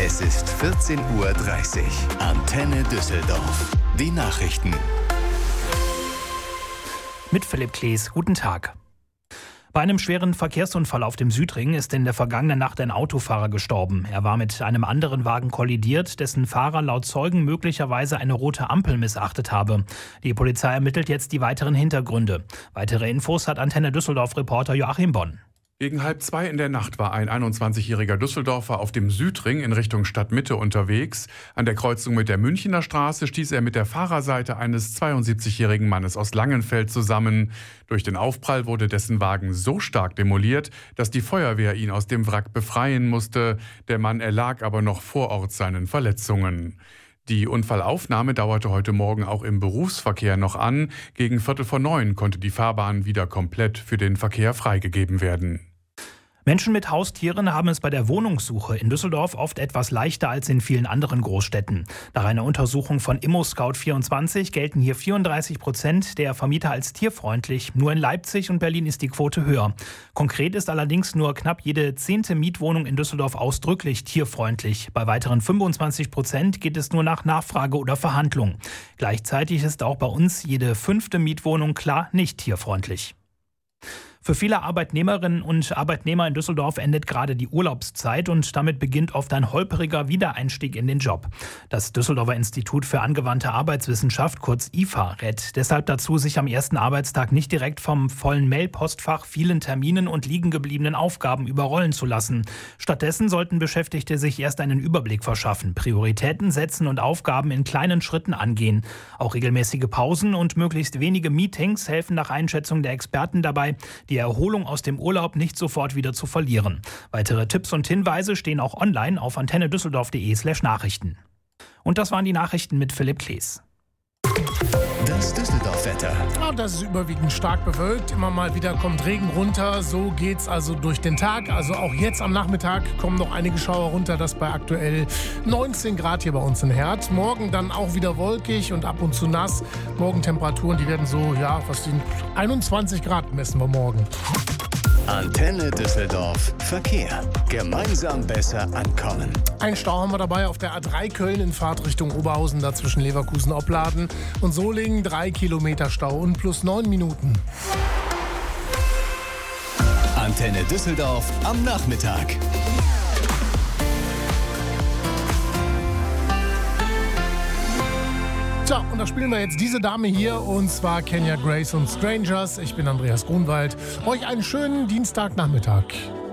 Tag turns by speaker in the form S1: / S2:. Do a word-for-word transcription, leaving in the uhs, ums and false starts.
S1: Es ist vierzehn Uhr dreißig. Antenne Düsseldorf. Die Nachrichten.
S2: Mit Philipp Klees. Guten Tag. Bei einem schweren Verkehrsunfall auf dem Südring ist in der vergangenen Nacht ein Autofahrer gestorben. Er war mit einem anderen Wagen kollidiert, dessen Fahrer laut Zeugen möglicherweise eine rote Ampel missachtet habe. Die Polizei ermittelt jetzt die weiteren Hintergründe. Weitere Infos hat Antenne Düsseldorf-Reporter Joachim Bonn.
S3: Gegen halb zwei in der Nacht war ein einundzwanzigjähriger Düsseldorfer auf dem Südring in Richtung Stadtmitte unterwegs. An der Kreuzung mit der Münchener Straße stieß er mit der Fahrerseite eines zweiundsiebzigjährigen Mannes aus Langenfeld zusammen. Durch den Aufprall wurde dessen Wagen so stark demoliert, dass die Feuerwehr ihn aus dem Wrack befreien musste. Der Mann erlag aber noch vor Ort seinen Verletzungen. Die Unfallaufnahme dauerte heute Morgen auch im Berufsverkehr noch an. Gegen Viertel vor neun konnte die Fahrbahn wieder komplett für den Verkehr freigegeben werden.
S2: Menschen mit Haustieren haben es bei der Wohnungssuche in Düsseldorf oft etwas leichter als in vielen anderen Großstädten. Nach einer Untersuchung von ImmoScout vierundzwanzig gelten hier vierunddreißig Prozent der Vermieter als tierfreundlich. Nur in Leipzig und Berlin ist die Quote höher. Konkret ist allerdings nur knapp jede zehnte Mietwohnung in Düsseldorf ausdrücklich tierfreundlich. Bei weiteren fünfundzwanzig Prozent geht es nur nach Nachfrage oder Verhandlung. Gleichzeitig ist auch bei uns jede fünfte Mietwohnung klar nicht tierfreundlich. Für viele Arbeitnehmerinnen und Arbeitnehmer in Düsseldorf endet gerade die Urlaubszeit und damit beginnt oft ein holpriger Wiedereinstieg in den Job. Das Düsseldorfer Institut für angewandte Arbeitswissenschaft, kurz I F A, rät deshalb dazu, sich am ersten Arbeitstag nicht direkt vom vollen Mailpostfach, vielen Terminen und liegengebliebenen Aufgaben überrollen zu lassen. Stattdessen sollten Beschäftigte sich erst einen Überblick verschaffen, Prioritäten setzen und Aufgaben in kleinen Schritten angehen. Auch regelmäßige Pausen und möglichst wenige Meetings helfen nach Einschätzung der Experten dabei, die Erholung aus dem Urlaub nicht sofort wieder zu verlieren. Weitere Tipps und Hinweise stehen auch online auf antennedüsseldorf.de slash Nachrichten. Und das waren die Nachrichten mit Philipp Klees.
S1: Das Düsseldorf-Wetter.
S4: Ja, das ist überwiegend stark bewölkt. Immer mal wieder kommt Regen runter. So geht's also durch den Tag. Also auch jetzt am Nachmittag kommen noch einige Schauer runter. Das bei aktuell neunzehn Grad hier bei uns in Herd. Morgen dann auch wieder wolkig und ab und zu nass. Morgentemperaturen, die werden so, ja, was sind einundzwanzig Grad messen wir morgen.
S1: Antenne Düsseldorf Verkehr. Gemeinsam besser ankommen.
S4: Ein Stau haben wir dabei auf der A drei Köln in Fahrt Richtung Oberhausen, da zwischen Leverkusen-Opladen und Solingen. Drei Kilometer Stau und plus neun Minuten.
S1: Antenne Düsseldorf am Nachmittag.
S4: Tja, und da spielen wir jetzt diese Dame hier, und zwar Kenya Grace und Strangers. Ich bin Andreas Grunwald. Euch einen schönen Dienstagnachmittag.